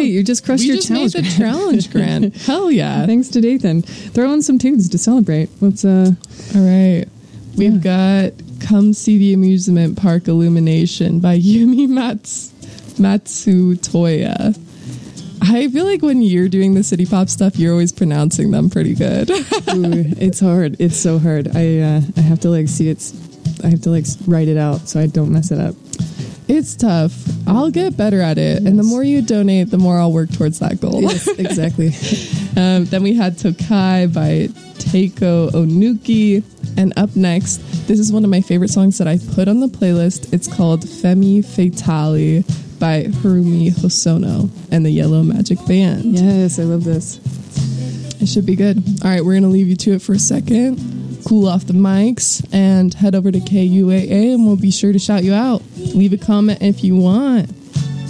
You just crushed your challenge. We just made the challenge, Grant. Hell yeah. Thanks to Dathan. Throw in some tunes to celebrate. Let's, all right. We've got Come See the Amusement Park Illumination by Yumi Matsutoya. I feel like when you're doing the city pop stuff, you're always pronouncing them pretty good. Ooh, it's hard. It's so hard. I have to like see it. I have to like write it out so I don't mess it up. It's tough. I'll get better at it. Yes. And the more you donate, the more I'll work towards that goal. Yes, exactly. Then we had Tokai by Teiko Onuki. And up next, this is one of my favorite songs that I put on the playlist. It's called Femme Fatale by Harumi Hosono and the Yellow Magic Band. Yes, I love this. It should be good. All right, we're going to leave you to it for a second. Cool off the mics and head over to KUAA and we'll be sure to shout you out. Leave a comment if you want.